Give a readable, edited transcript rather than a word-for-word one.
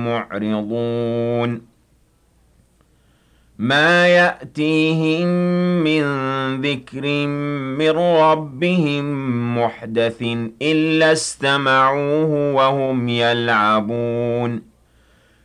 معرضون ما يأتيهم من ذكر من ربهم محدث إلا استمعوه وهم يلعبون